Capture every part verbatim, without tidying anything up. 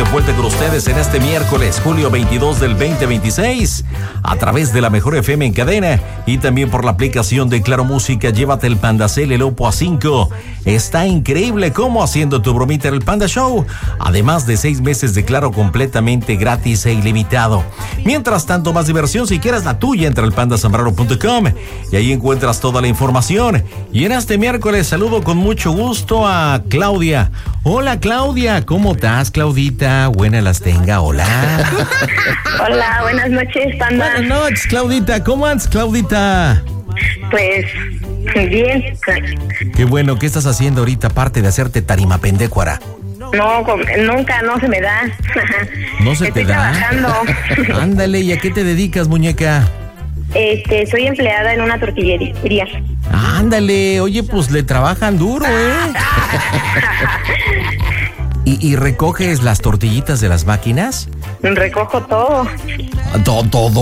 de vuelta con ustedes en este miércoles, julio veintidós del veinte veintiséis, a través de la Mejor F M en cadena y también por la aplicación de Claro Música. Llévate el Pandacel, el Oppo A cinco. Está increíble cómo haciendo tu bromita en el Panda Show. Además de seis meses de Claro completamente gratis e ilimitado. Mientras tanto, más diversión si quieres la tuya, entra al panda zambrano punto com y ahí encuentras toda la información. Y en este miércoles saludo con mucho gusto a Claudia. Hola Claudia, ¿cómo estás, Claudita? Buenas las tenga, hola. Hola, buenas noches, Panda. Buenas noches, Claudita, ¿cómo andas, Claudita? Pues, bien. Qué bueno, ¿qué estás haciendo ahorita aparte de hacerte tarima pendécuara? No, nunca, no se me da. ¿No se Estoy te da? trabajando. Ándale, ¿y a qué te dedicas, muñeca? Este, soy empleada en una tortillería. Ándale, oye, pues le trabajan duro, ¿eh? ¿Y, y recoges las tortillitas de las máquinas? Recojo todo. ¿Todo? ¿Todo?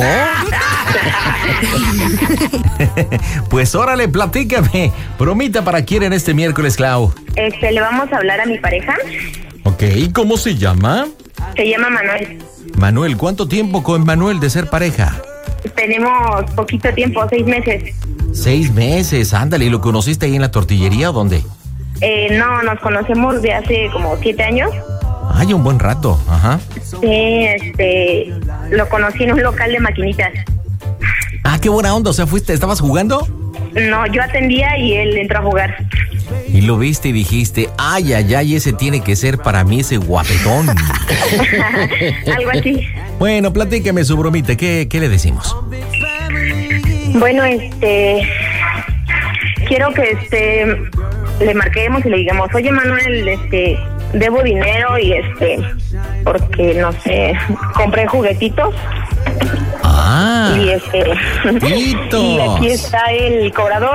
Pues órale, platícame. Bromita para quién en este miércoles, Clau. Este, le vamos a hablar a mi pareja. Ok, ¿cómo se llama? Se llama Manuel. Manuel, ¿cuánto tiempo con Manuel de ser pareja? Tenemos poquito tiempo, seis meses. Seis meses, ándale, ¿y lo conociste ahí en la tortillería o dónde? Eh, no, nos conocemos de hace como siete años. Ay, un buen rato, ajá. Sí, este, lo conocí en un local de maquinitas. Ah, qué buena onda, o sea, fuiste, ¿estabas jugando? No, yo atendía y él entró a jugar. Y lo viste y dijiste, ay, ay, ay, ese tiene que ser para mí ese guapetón. Algo así. Bueno, platícame su bromita, ¿qué, qué le decimos? Bueno, este, quiero que este, le marquemos y le digamos, oye Manuel, este, debo dinero y este, porque no sé, compré juguetitos. Ah, y este, y aquí está el cobrador.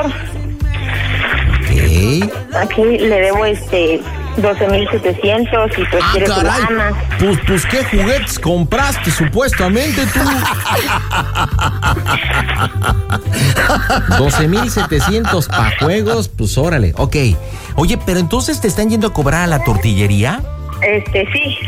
Ok. Aquí le debo este doce mil setecientos y pues Ah, quiere su caray. lana. Pues, pues, ¿qué juguetes compraste supuestamente tú? doce mil setecientos pa' juegos, pues órale, ok. Oye, pero entonces te están yendo a cobrar a la tortillería. Este, sí.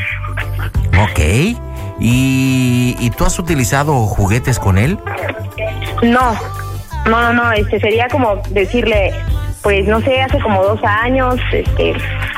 Ok. ¿Y, ¿Y tú has utilizado juguetes con él? No, no, no, no, este sería como decirle, pues no sé, hace como dos años, este,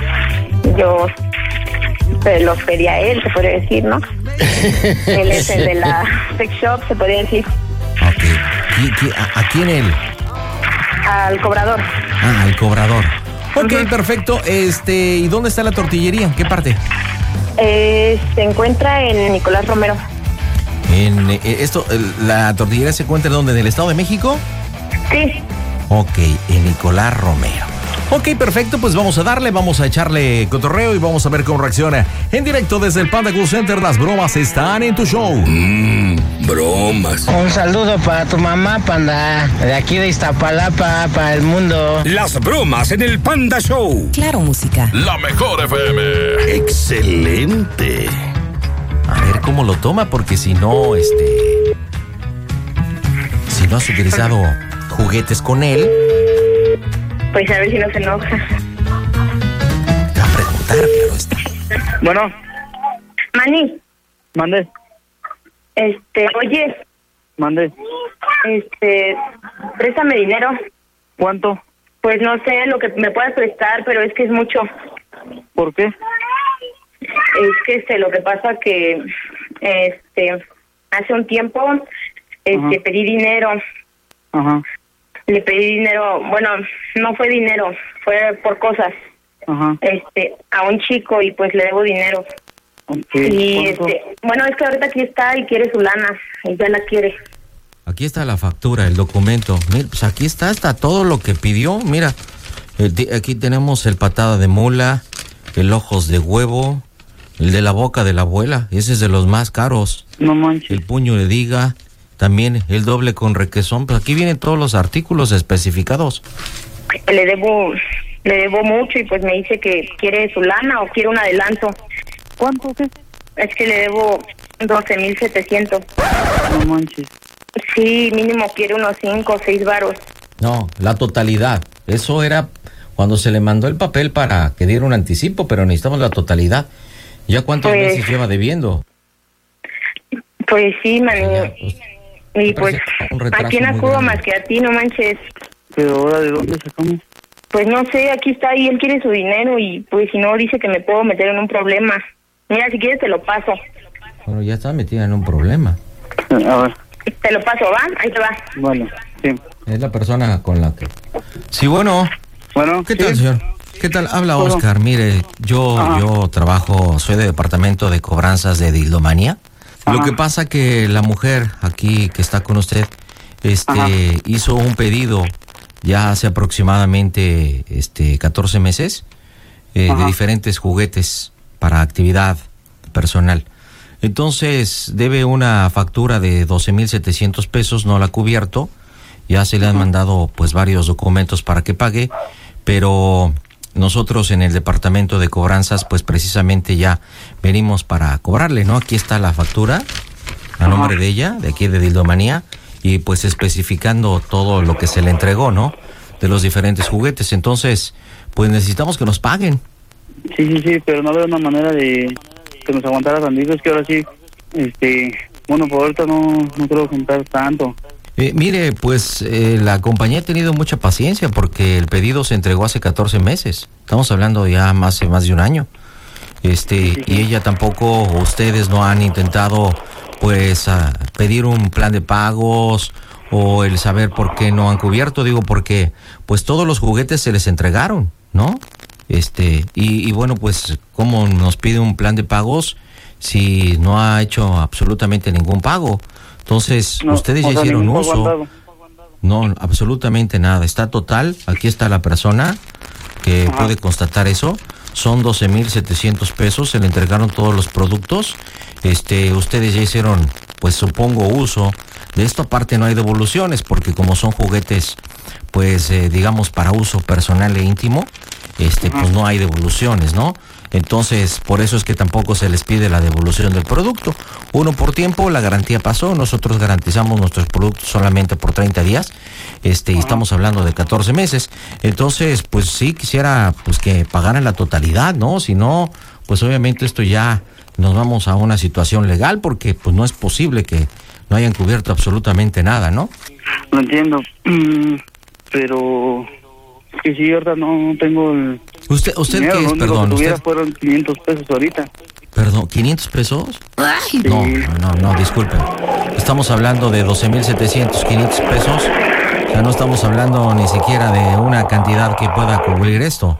yo se los pedí a él, se podría decir, ¿no? Él es el de la sex shop, se podría decir. Ok. ¿Qui- qui- a, ¿A quién él? Al cobrador. Ah, al cobrador. Ok, Ujú. perfecto. Este, ¿y dónde está la tortillería? ¿En qué parte? Eh, se encuentra en Nicolás Romero. En eh, esto, el- la tortillería se encuentra ¿dónde? ¿En el Estado de México? Sí. Ok, en Nicolás Romero. Ok, perfecto, pues vamos a darle, vamos a echarle cotorreo y vamos a ver cómo reacciona. En directo desde el Panda Cool Center, las bromas están en tu show. Mmm, bromas. Un saludo para tu mamá, Panda, de aquí de Iztapalapa, para el mundo. Las bromas en el Panda Show. Claro Música. La Mejor F M. Excelente. A ver cómo lo toma, porque si no, este... Si no has utilizado juguetes con él... Pues a ver si no se enoja. Te va a preguntar, claro está. Bueno, Mani, mande, este, oye, mande. este, préstame dinero. ¿Cuánto? Pues no sé lo que me puedas prestar, pero es que es mucho. ¿Por qué? Es que este, lo que pasa que, este, hace un tiempo, este, Ajá. pedí dinero. Ajá, Le pedí dinero, bueno, no fue dinero, fue por cosas. ajá. Este, a un chico y pues le debo dinero. Okay. Y ¿Cuánto? este, bueno, es que ahorita aquí está y quiere su lana, y ya la quiere. Aquí está la factura, el documento. Mira, pues aquí está, está todo lo que pidió. Mira, el ti- aquí tenemos el patada de mula, el ojos de huevo, el de la boca de la abuela. Ese es de los más caros. No manches. El puño de diga, también el doble con requesón. Pues aquí vienen todos los artículos especificados. Le debo, le debo mucho y pues me dice que quiere su lana o quiere un adelanto. ¿Cuánto qué? Es que le debo doce mil setecientos. No manches. Sí, mínimo quiere unos cinco o seis varos. No, la totalidad. Eso era cuando se le mandó el papel para que diera un anticipo, pero necesitamos la totalidad. ¿Ya cuántos Pues- meses lleva debiendo? Pues sí, man. Ya, pues, Y me pues, parece un retraso ¿a quién muy acudo grande. más que a ti? No manches. Pero ahora, ¿de dónde sacamos? Pues no sé, aquí está y él quiere su dinero y pues si no dice que me puedo meter en un problema. Mira, si quieres te lo paso. Bueno, ya está metida en un problema. A ver, Te lo paso, ¿va? Ahí te va. vale, sí. Es la persona con la que... Sí, bueno. Bueno, ¿Qué sí. tal, señor? ¿Qué tal? Habla ¿Cómo? Oscar. Mire, yo, Ajá. yo trabajo, soy de departamento de cobranzas de Dildomanía. Lo Ajá. que pasa que la mujer aquí que está con usted, este, Ajá. hizo un pedido ya hace aproximadamente, este, catorce meses eh, de Ajá. diferentes juguetes para actividad personal. Entonces debe una factura de doce mil setecientos pesos, no la ha cubierto. Ya se le han mandado pues varios documentos para que pague, pero nosotros en el departamento de cobranzas pues precisamente ya venimos para cobrarle, ¿no? Aquí está la factura a nombre de ella, de aquí de Dildomanía, y pues especificando todo lo que se le entregó, ¿no? De los diferentes juguetes. Entonces, pues necesitamos que nos paguen. Sí, sí, sí, pero no había una manera de que nos aguantara tantito. Es que ahora sí, este, bueno, por ahorita no, no quiero juntar tanto. Eh, mire, pues eh, la compañía ha tenido mucha paciencia porque el pedido se entregó hace catorce meses. Estamos hablando ya más, más de un año. Este, y ella tampoco, ustedes no han intentado pues a pedir un plan de pagos o el saber por qué no han cubierto. Digo, porque pues todos los juguetes se les entregaron, ¿no? Este, y, y bueno, pues ¿cómo nos pide un plan de pagos si no ha hecho absolutamente ningún pago? Entonces, No, ustedes o ya sea, hicieron ningún uso. aguantado. No, absolutamente nada. Está total. Aquí está la persona que Ajá. puede constatar eso. Son doce mil setecientos pesos. Se le entregaron todos los productos. Este, ustedes ya hicieron, pues supongo, uso de esto. Aparte no hay devoluciones porque como son juguetes, pues eh, digamos para uso personal e íntimo, este, Ajá. pues no hay devoluciones, ¿no? Entonces, por eso es que tampoco se les pide la devolución del producto. Uno por tiempo, la garantía pasó, nosotros garantizamos nuestros productos solamente por treinta días, este, y estamos hablando de catorce meses. Entonces, pues sí quisiera pues que pagaran la totalidad, ¿no? Si no, pues obviamente esto ya nos vamos a una situación legal porque pues no es posible que no hayan cubierto absolutamente nada, ¿no? Lo entiendo, mm, pero es que sí, ahorita no tengo el ¿Usted, usted dinero. qué Lo es, único perdón? que tuviera ¿Usted, fueron quinientos pesos ahorita. perdón, quinientos pesos? No, Sí. no, no, disculpe. Estamos hablando de doce mil setecientos, quinientos pesos. O sea, no estamos hablando ni siquiera de una cantidad que pueda cubrir esto.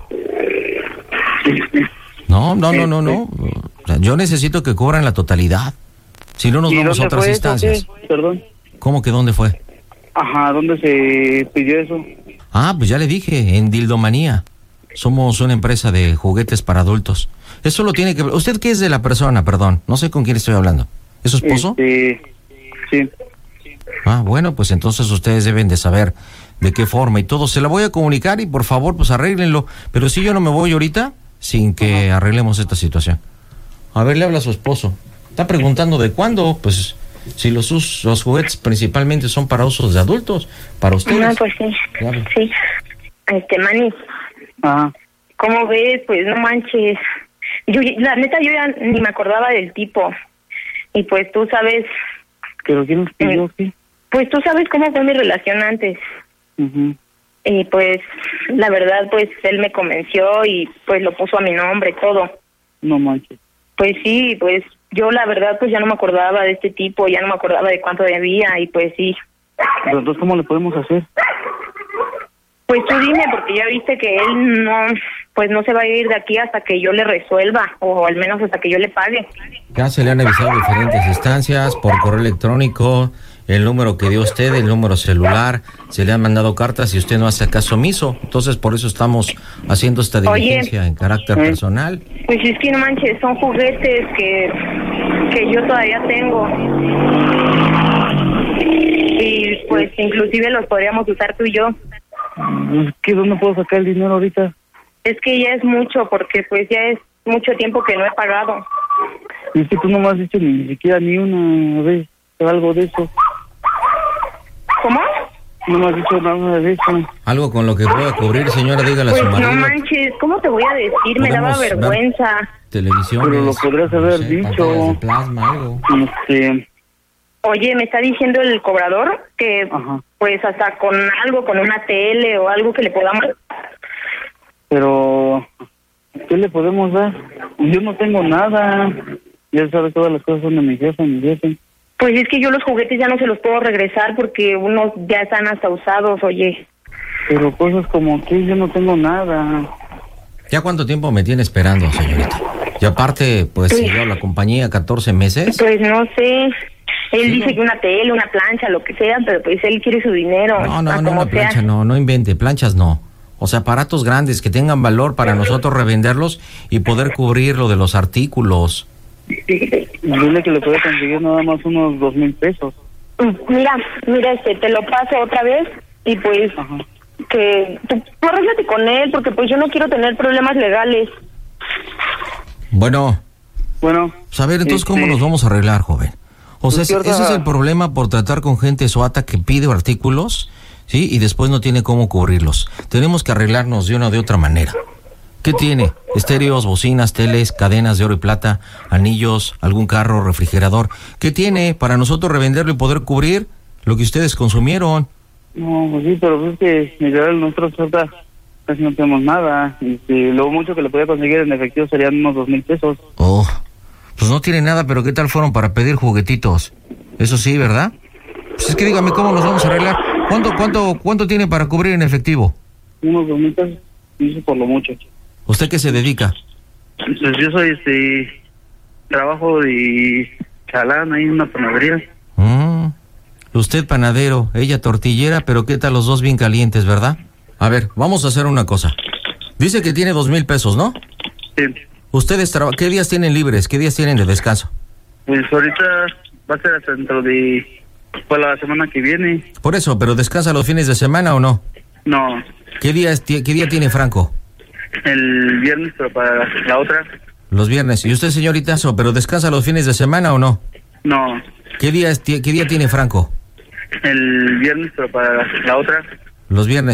No, no, no, no, no. O sea, yo necesito que cubran la totalidad. Si no, nos ¿Y vamos a dónde otras fue eso, instancias. qué? Perdón. ¿Cómo que dónde fue? Ajá, ¿dónde se pidió eso? Ah, pues ya le dije, en Dildomanía. Somos una empresa de juguetes para adultos. Eso lo tiene que... ¿Usted qué es de la persona, perdón? No sé con quién estoy hablando. ¿Es su esposo? Este, sí. Ah, bueno, pues entonces ustedes deben de saber de qué forma y todo. Se la voy a comunicar y por favor, pues arréglenlo. Pero si yo no me voy ahorita sin que arreglemos esta situación. A ver, le habla a su esposo. Está preguntando de cuándo, pues si los, us- los juguetes principalmente son para usos de adultos, para ustedes. No, pues sí. Claro. Sí. Este, Manny, Ajá. ¿cómo ves? Pues no manches. Yo, la neta, yo ya ni me acordaba del tipo. Y pues tú sabes, ¿Pero quién nos pidió? ¿Qué? pues tú sabes cómo fue mi relación antes. Ujú. Y pues, la verdad, pues él me convenció y pues lo puso a mi nombre, todo. No manches. Pues sí, pues yo la verdad pues ya no me acordaba de este tipo, ya no me acordaba de cuánto debía y pues sí. Pero entonces, ¿cómo le podemos hacer? Pues tú dime, porque ya viste que él no, pues no se va a ir de aquí hasta que yo le resuelva, o al menos hasta que yo le pague. Ya se le han avisado diferentes instancias por correo electrónico, el número que dio usted, el número celular, se le han mandado cartas y usted no hace caso omiso. Entonces por eso estamos haciendo esta Oye. diligencia en carácter ¿Eh? personal. Pues es que no manches, son juguetes que, que yo todavía tengo. Y pues inclusive los podríamos usar tú y yo. Pues, ¿qué? ¿Dónde puedo sacar el dinero ahorita? Es que ya es mucho, porque pues ya es mucho tiempo que no he pagado. Y es que tú no me has dicho ni siquiera ni una vez algo de eso. ¿Cómo? No me has dicho nada de eso. Algo con lo que pueda cubrir, señora, dígale a Pues su no marido. manches, ¿cómo te voy a decir? Me daba Podemos ver- vergüenza. televisiones. Pero lo podrías haber no sé, dicho. pantallas de plasma, algo. Este, Oye, me está diciendo el cobrador que Ajá. pues hasta con algo, con una tele o algo que le podamos... pero, ¿qué le podemos dar? Yo no tengo nada. Ya sabes, todas las cosas son de mi jefe, mi jefe. Pues es que yo los juguetes ya no se los puedo regresar porque unos ya están hasta usados, oye. Pero cosas como que yo no tengo nada. ¿Ya cuánto tiempo me tiene esperando, señorita? Y aparte, pues, Sí. siguió la compañía catorce meses. Pues no sé. Él Sí, dice no. que una tele, una plancha, lo que sea, pero pues él quiere su dinero. No, no, a no, como una plancha sea. no, no invente, planchas no. O sea, aparatos grandes que tengan valor para nosotros revenderlos y poder cubrir lo de los artículos. Dile que le puede conseguir nada más unos dos mil pesos. Mira, mira, este, te lo paso otra vez y pues Ajá. que tú, tú arréglate con él porque pues yo no quiero tener problemas legales. Bueno, Bueno. pues a ver, entonces, este, ¿cómo nos vamos a arreglar, joven? O sea, Pues, ese, ¿cierta? ese es el problema por tratar con gente suata que pide artículos, ¿sí? Y después no tiene cómo cubrirlos. Tenemos que arreglarnos de una o de otra manera. ¿Qué tiene? Estéreos, bocinas, teles, cadenas de oro y plata, anillos, algún carro, refrigerador. ¿Qué tiene para nosotros revenderlo y poder cubrir lo que ustedes consumieron? No, pues sí, pero es que literal nosotros ahorita casi no tenemos nada. Este, lo mucho que le podía conseguir en efectivo serían unos dos mil pesos. Oh, pues no tiene nada, pero ¿qué tal fueron para pedir juguetitos? Eso sí, ¿verdad? Pues es que dígame cómo nos vamos a arreglar. ¿Cuánto, cuánto, cuánto tiene para cubrir en efectivo? Unos dos mil pesos, y eso por lo mucho. ¿Usted qué se dedica? Pues yo soy, este, trabajo de chalán ahí en una panadería. Mm, usted panadero, ella tortillera, pero ¿qué tal los dos bien calientes, verdad? A ver, vamos a hacer una cosa. Dice que tiene dos mil pesos, ¿no? Sí. ¿Ustedes traba- qué días tienen libres? ¿Qué días tienen de descanso? Pues ahorita va a ser hasta dentro de, pues la semana que viene. Por eso, ¿pero descansa los fines de semana o no? No, ¿Qué día, es- qué día tiene Franco? el viernes, pero para la otra, Los viernes. ¿Y usted, señorita, so, pero descansa los fines de semana o no? no, ¿Qué día, es- qué día tiene Franco? el viernes, pero para la otra. Los viernes.